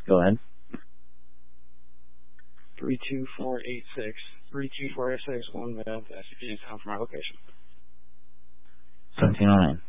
Go ahead. 32486. 32486, 1 minute. SCP is time for my location. 1709.